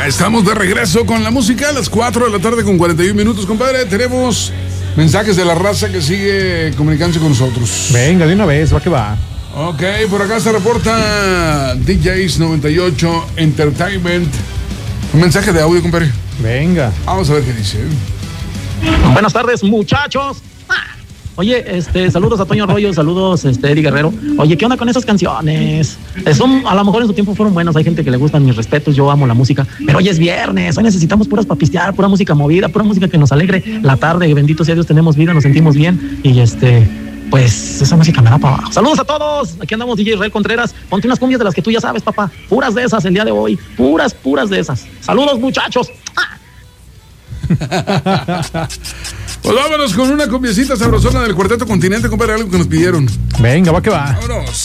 Estamos de regreso con la música a las 4 de la tarde con 41 minutos, compadre. Tenemos mensajes de la raza que sigue comunicándose con nosotros. Venga, de una vez, va que va. Ok, por acá se reporta DJs 98 Entertainment. Un mensaje de audio, compadre. Venga. Vamos a ver qué dice. Buenas tardes, muchachos. Oye, saludos a Toño Arroyo, saludos, Eddie Guerrero. Oye, ¿qué onda con esas canciones? A lo mejor en su tiempo fueron buenas, hay gente que le gustan, mis respetos, yo amo la música. Pero hoy es viernes, hoy necesitamos puras para pistear, pura música movida, pura música que nos alegre la tarde. Bendito sea Dios, tenemos vida, nos sentimos bien. Y pues esa música me da para abajo. Saludos a todos, aquí andamos DJ Israel Contreras. Ponte unas cumbias de las que tú ya sabes, papá. Puras de esas el día de hoy, puras de esas. Saludos, muchachos. Pues vámonos con una cumbiecita sabrosona del Cuarteto Continente, compadre, algo que nos pidieron. Venga, va que va. Vámonos.